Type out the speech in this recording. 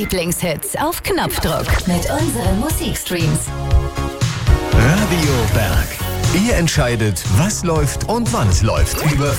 Lieblingshits auf Knopfdruck mit unseren Musikstreams. Radio Berg. Ihr entscheidet, was läuft und wann es läuft. Über